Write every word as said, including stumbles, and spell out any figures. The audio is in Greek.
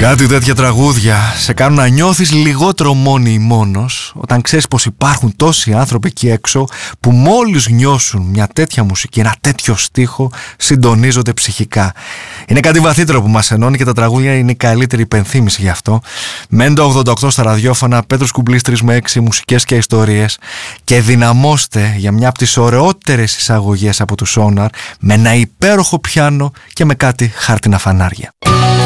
Κάτι τέτοια τραγούδια σε κάνουν να νιώθεις λιγότερο μόνη ή μόνος, όταν ξέρεις πως υπάρχουν τόσοι άνθρωποι εκεί έξω που μόλις νιώσουν μια τέτοια μουσική, ένα τέτοιο στίχο, συντονίζονται ψυχικά. Είναι κάτι βαθύτερο που μας ενώνει και τα τραγούδια είναι η καλύτερη υπενθύμηση γι' αυτό. Μέντο ογδόντα οκτώ στα ραδιόφωνα, Πέτρος Κουμπλής τρεις με έξι, μουσικές και ιστορίες, και δυναμώστε για μια από τις ωραιότερες εισαγωγές από του Sonar με ένα υπέροχο πιάνο και με κάτι χάρτινα φανάρια.